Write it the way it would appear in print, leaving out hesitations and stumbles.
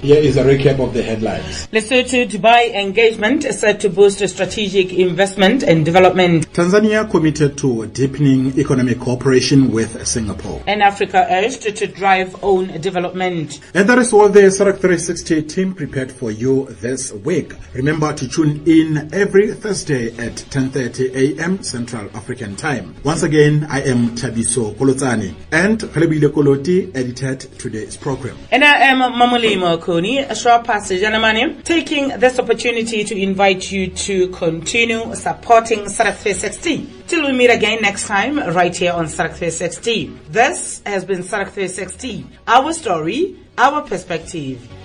Here is a recap of the headlines. Lesotho-Dubai engagement is set to boost strategic investment and development. Tanzania committed to deepening economic cooperation with Singapore. And Africa urged to drive own development. And that is all the SADC 360 team prepared for you this week. Remember to tune in every Thursday at 10:30 a.m. Central African Time. Once again, I am Thabiso Kolotsane, and Khalebile Koloti edited today's program. And I am Mamulimo Koni, a short passage, and taking this opportunity to invite you to continue supporting SADC 360. Till we meet again next time, right here on SADC 360. This has been SADC 360, our story, our perspective.